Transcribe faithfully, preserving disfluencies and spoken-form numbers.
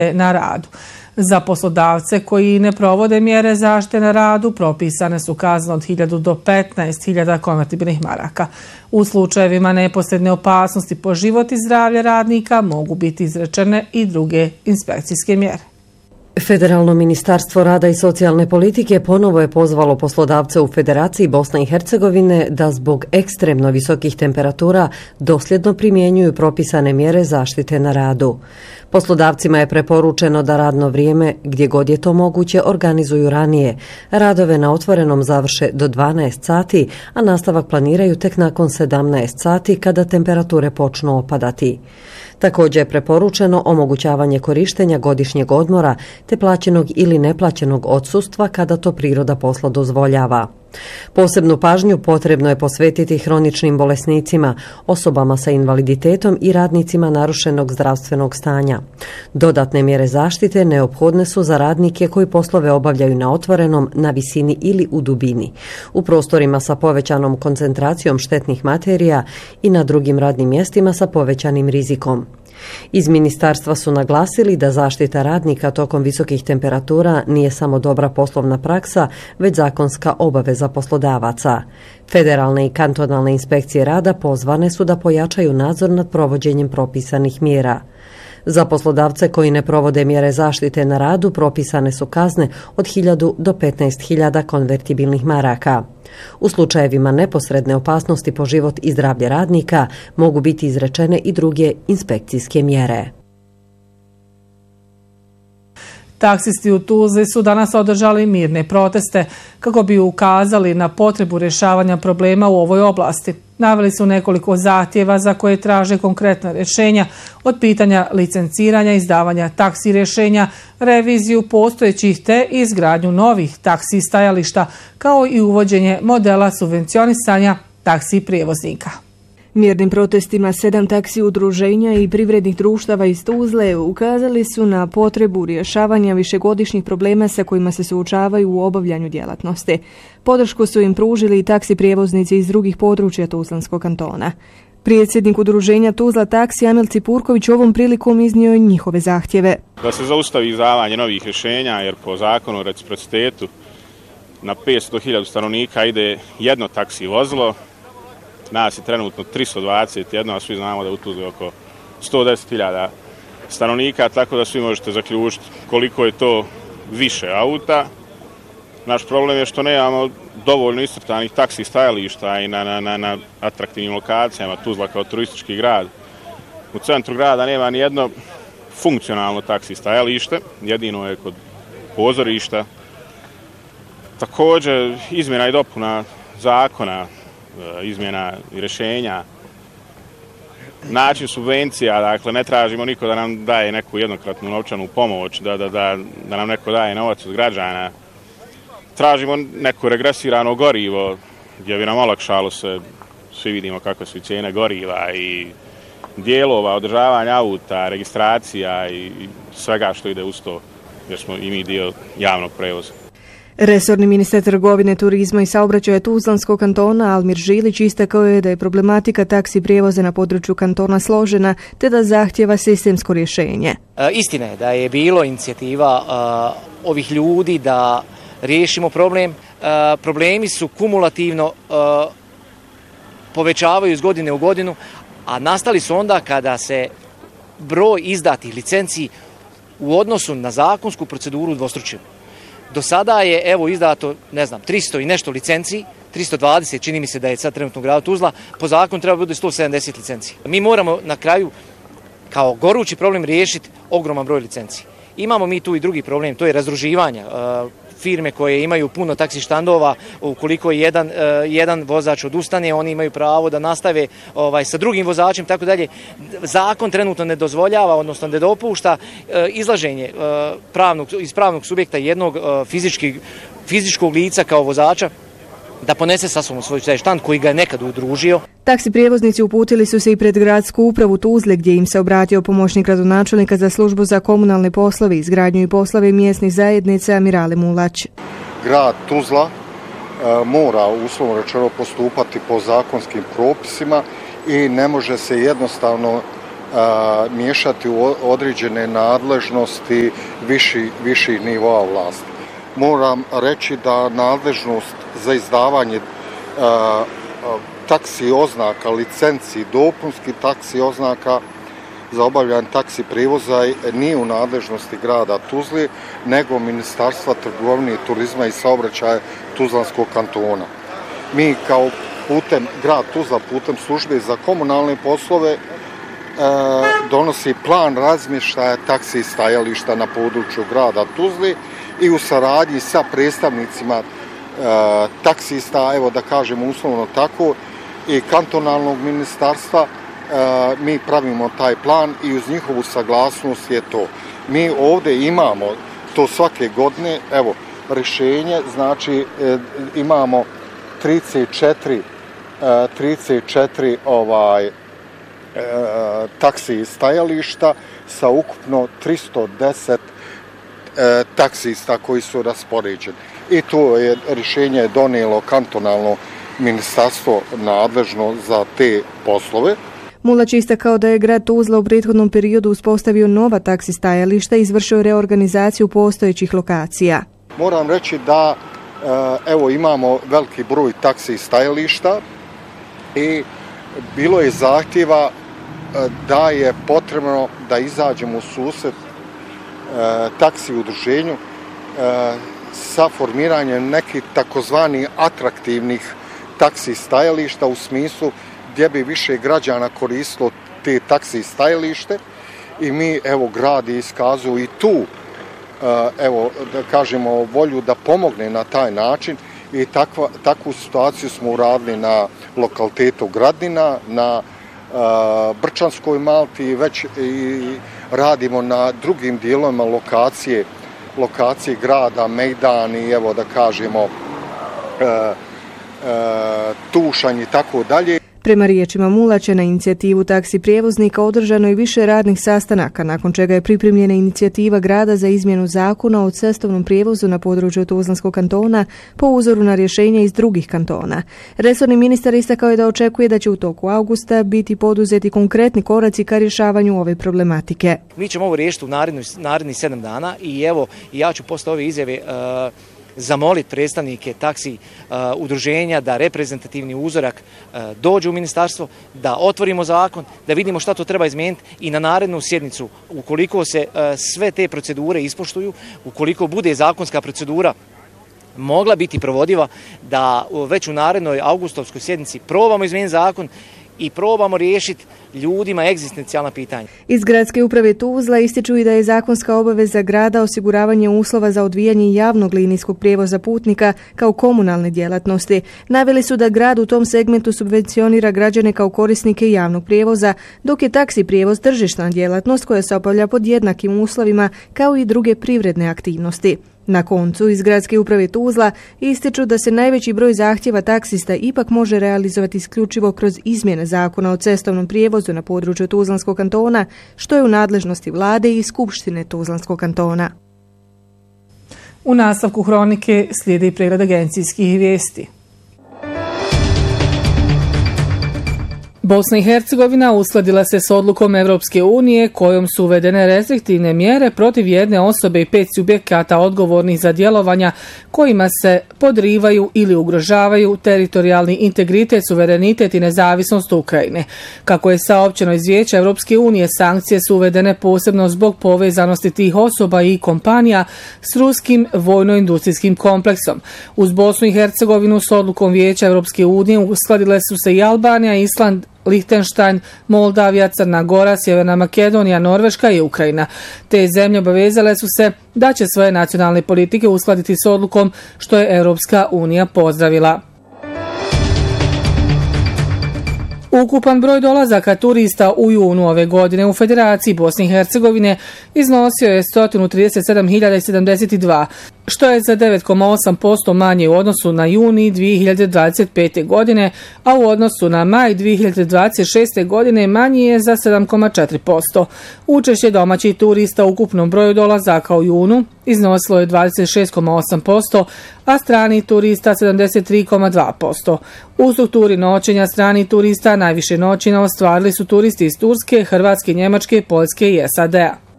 na radu. Za poslodavce koji ne provode mjere zaštite na radu propisane su kazne od hiljadu do petnaest hiljada konvertibilnih maraka. U slučajevima neposredne opasnosti po život i zdravlje radnika mogu biti izrečene i druge inspekcijske mjere. Federalno ministarstvo rada i socijalne politike ponovo je pozvalo poslodavce u Federaciji Bosne i Hercegovine da zbog ekstremno visokih temperatura dosljedno primjenjuju propisane mjere zaštite na radu. Poslodavcima je preporučeno da radno vrijeme, gdje god je to moguće, organizuju ranije. Radove na otvorenom završe do dvanaest sati, a nastavak planiraju tek nakon sedamnaest sati kada temperature počnu opadati. Također je preporučeno omogućavanje korištenja godišnjeg odmora te plaćenog ili neplaćenog odsustva kada to priroda posla dozvoljava. Posebnu pažnju potrebno je posvetiti hroničnim bolesnicima, osobama sa invaliditetom i radnicima narušenog zdravstvenog stanja. Dodatne mjere zaštite neophodne su za radnike koji poslove obavljaju na otvorenom, na visini ili u dubini, u prostorima sa povećanom koncentracijom štetnih materija i na drugim radnim mjestima sa povećanim rizikom. Iz ministarstva su naglasili da zaštita radnika tokom visokih temperatura nije samo dobra poslovna praksa, već zakonska obaveza poslodavaca. Federalne i kantonalne inspekcije rada pozvane su da pojačaju nadzor nad provođenjem propisanih mjera. Za poslodavce koji ne provode mjere zaštite na radu propisane su kazne od hiljadu do petnaest hiljada konvertibilnih maraka. U slučajevima neposredne opasnosti po život i zdravlje radnika mogu biti izrečene i druge inspekcijske mjere. Taksisti u Tuzli su danas održali mirne proteste kako bi ukazali na potrebu rješavanja problema u ovoj oblasti. Naveli su nekoliko zahtjeva za koje traže konkretna rješenja, od pitanja licenciranja, izdavanja taksi rješenja, reviziju postojećih te izgradnju novih taksi stajališta, kao i uvođenje modela subvencionisanja taksi prijevoznika. Mirnim protestima sedam taksi udruženja i privrednih društava iz Tuzle ukazali su na potrebu rješavanja višegodišnjih problema sa kojima se suočavaju u obavljanju djelatnosti. Podršku su im pružili i taksi prijevoznici iz drugih područja Tuzlanskog kantona. Predsjednik udruženja Tuzla taksi Amil Cipurković ovom prilikom iznio njihove zahtjeve. Da se zaustavi izdavanje novih rješenja, jer po zakonu o reciprocitetu na petsto hiljada stanovnika ide jedno taksi vozilo. Nas je trenutno tristo dvadeset jedan, a svi znamo da u Tuzli oko sto deset hiljada stanovnika, tako da svi možete zaključiti koliko je to više auta. Naš problem je što nemamo dovoljno iscrtanih taksi stajališta i na, na, na, na atraktivnim lokacijama. Tuzla kao turistički grad. U centru grada nema ni jedno funkcionalno taksi stajalište, jedino je kod pozorišta. Također, izmjena i dopuna zakona, izmjena i rješenja, način subvencija, dakle ne tražimo niko da nam daje neku jednokratnu novčanu pomoć, da, da, da, da nam neko daje novac od građana. Tražimo neko regresirano gorivo, gdje bi nam olakšalo se, svi vidimo kako su cijene goriva i dijelova, održavanja auta, registracija i svega što ide uz to, jer smo i mi dio javnog prevoza. Resorni ministar trgovine, turizma i saobraćaja Tuzlanskog kantona Almir Žilić istakao je da je problematika taksi prijevoza na području kantona složena te da zahtjeva sistemsko rješenje. E, istina je da je bilo inicijativa uh, ovih ljudi da riješimo problem. Uh, problemi su kumulativno uh, povećavaju iz godine u godinu, a nastali su onda kada se broj izdatih licenciji u odnosu na zakonsku proceduru dvostručio. Do sada je evo izdato, ne znam, tristo i nešto licenciji, tristo dvadeset, čini mi se da je sad trenutno u gradu Tuzla, po zakonu treba bude sto sedamdeset licenciji. Mi moramo na kraju kao gorući problem riješiti ogroman broj licenciji. Imamo mi tu i drugi problem, to je razdruživanje. Firme koje imaju puno taksi štandova, ukoliko jedan, uh, jedan vozač odustane, oni imaju pravo da nastave ovaj, sa drugim vozačem, tako dalje. Zakon trenutno ne dozvoljava, odnosno ne dopušta uh, izlaženje uh, pravnog, iz pravnog subjekta jednog uh, fizički, fizičkog lica kao vozača da ponese sa sobom svoj štand koji ga je nekad udružio. Taksi prijevoznici uputili su se i pred gradsku upravu Tuzle, gdje im se obratio pomoćnik gradonačelnika za službu za komunalne poslove, izgradnju i poslove mjesnih zajednica Mirale Mulać. Grad Tuzla e, mora uslovno rečeno postupati po zakonskim propisima i ne može se jednostavno miješati u određene nadležnosti viši, viših nivoa vlasti. Moram reći da nadležnost za izdavanje a, taksi oznaka, licenci, dopunski taksi oznaka za obavljanje taksi prijevoza nije u nadležnosti grada Tuzle, nego Ministarstva trgovine, turizma i saobraćaja Tuzlanskog kantona. Mi kao putem, grad Tuzla putem službe za komunalne poslove e, donosi plan razmještaja taksi stajališta na području grada Tuzle i u saradnji sa predstavnicima e, taksista, evo da kažemo uslovno tako, i kantonalnog ministarstva, e, mi pravimo taj plan i uz njihovu saglasnost je to. Mi ovdje imamo to svake godine, evo, rješenje, znači e, imamo trideset četiri, e, trideset četiri ovaj, e, taksi stajališta sa ukupno tristo deset e, taksista koji su raspoređeni. I to je rješenje donijelo kantonalno ministarstvo nadležno za te poslove. Mulać je istakao da je grad Tuzla u prethodnom periodu uspostavio nova taksi stajališta i izvršio reorganizaciju postojećih lokacija. Moram reći da evo imamo veliki broj taksi stajališta i bilo je zahtjeva da je potrebno da izađemo u susret taksi udruženju sa formiranjem nekih takozvani atraktivnih taksi stajališta u smislu gdje bi više građana koristilo te taksi stajalište i mi, evo, grad je iskazao i tu, evo, da kažemo, volju da pomogne na taj način i takva, takvu situaciju smo uradili na lokalitetu Gradina, na a, Brčanskoj Malti, već i radimo na drugim dijelovima lokacije, lokacije grada, Mejdan i, evo, da kažemo, a, a, Tušanj i tako dalje. Prema riječima Mulaća, na inicijativu taksi prijevoznika održano je više radnih sastanaka, nakon čega je pripremljena inicijativa grada za izmjenu zakona o cestovnom prijevozu na području Tuzlanskog kantona po uzoru na rješenja iz drugih kantona. Resorni ministar istakao je da očekuje da će u toku augusta biti poduzeti konkretni koraci ka rješavanju ove problematike. Mi ćemo ovo riješiti u narednih sedam dana i evo, ja ću posle ove izjave uh, zamoliti predstavnike taksi uh, udruženja da reprezentativni uzorak uh, dođe u ministarstvo, da otvorimo zakon, da vidimo šta to treba izmijeniti i na narednu sjednicu, ukoliko se uh, sve te procedure ispoštuju, ukoliko bude zakonska procedura mogla biti provodiva, da uh, već u narednoj augustovskoj sjednici probamo izmijeniti zakon i probamo riješiti ljudima egzistencijalna pitanja. Iz gradske uprave Tuzla ističu i da je zakonska obaveza grada osiguravanje uslova za odvijanje javnog linijskog prijevoza putnika kao komunalne djelatnosti. Naveli su da grad u tom segmentu subvencionira građane kao korisnike javnog prijevoza, dok je taksi prijevoz tržišna djelatnost koja se obavlja pod jednakim uslovima kao i druge privredne aktivnosti. Na koncu iz gradske uprave Tuzla ističu da se najveći broj zahtjeva taksista ipak može realizovati isključivo kroz izmjene zakona o cestovnom prijevozu na području Tuzlanskog kantona, što je u nadležnosti vlade i Skupštine Tuzlanskog kantona. U nastavku hronike slijedi pregled agencijskih vijesti. Bosna i Hercegovina uskladila se s odlukom Evropske unije kojom su uvedene restriktivne mjere protiv jedne osobe i pet subjekata odgovornih za djelovanja kojima se podrivaju ili ugrožavaju teritorijalni integritet, suverenitet i nezavisnost Ukrajine. Kako je saopćeno iz Vijeća Evropske unije, sankcije su uvedene posebno zbog povezanosti tih osoba i kompanija s ruskim vojno-industrijskim kompleksom. Uz Bosnu i Hercegovinu s odlukom Vijeća Evropske unije uskladile su se i Albanija, Island, Lihtenštajn, Moldavija, Crna Gora, Sjeverna Makedonija, Norveška i Ukrajina. Te zemlje obavezale su se da će svoje nacionalne politike uskladiti s odlukom, što je Europska unija pozdravila. Ukupan broj dolazaka turista u junu ove godine u Federaciji Bosne i Hercegovine iznosio je sto trideset sedam hiljada sedamdeset dva. što je za devet zarez osam posto manje u odnosu na juni dvije hiljade dvadeset pete. godine, a u odnosu na maj dvije hiljade dvadeset šeste. godine manji je za sedam zarez četiri posto. Učešće domaćih turista u ukupnom broju dolazaka u junu iznosilo je dvadeset šest zarez osam posto, a strani turista sedamdeset tri zarez dva posto. U strukturi noćenja strani turista najviše noćenja ostvarili su turisti iz Turske, Hrvatske, Njemačke, Poljske i S A D-a.